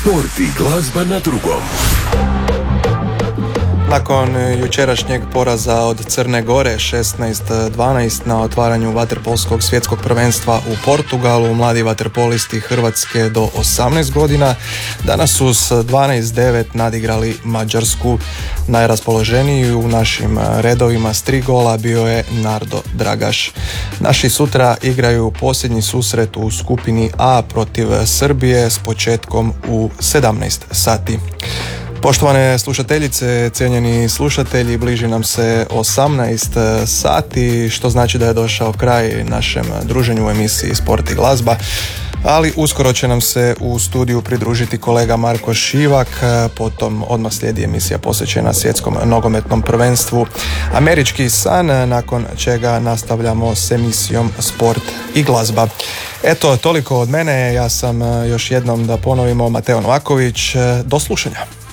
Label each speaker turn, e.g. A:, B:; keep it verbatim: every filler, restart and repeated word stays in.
A: Sport i glazba na drugom.
B: Nakon jučerašnjeg poraza od Crne Gore šesnaest dvanaest na otvaranju vaterpolskog svjetskog prvenstva u Portugalu, mladi vaterpolisti Hrvatske do osamnaest godina danas su s dvanaest devet nadigrali Mađarsku. Najraspoloženiji u našim redovima s tri gola bio je Nardo Dragaš. Naši sutra igraju posljednji susret u skupini A protiv Srbije s početkom u sedamnaest sati. Poštovane slušateljice, cijenjeni slušatelji, bliži nam se osamnaest sati, što znači da je došao kraj našem druženju u emisiji Sport i glazba, ali uskoro će nam se u studiju pridružiti kolega Marko Šivak, potom odmah slijedi emisija posvećena svjetskom nogometnom prvenstvu Američki san, nakon čega nastavljamo s emisijom Sport i glazba. Eto, toliko od mene, ja sam još jednom da ponovimo Mateo Novaković, do slušanja.